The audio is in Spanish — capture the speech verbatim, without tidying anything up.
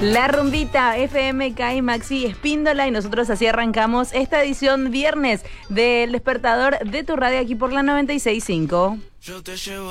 La rumbita F M K y Maxi Espíndola, y nosotros así arrancamos esta edición viernes del Despertador de tu radio aquí por la noventa y seis punto cinco. Yo te llevo